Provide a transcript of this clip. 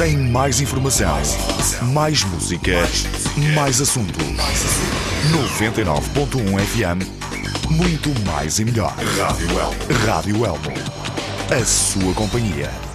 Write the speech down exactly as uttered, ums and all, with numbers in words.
Tem mais informação, mais música, mais assuntos. noventa e nove ponto um F M, muito mais e melhor. Rádio Elmo. Rádio Elmo. A sua companhia.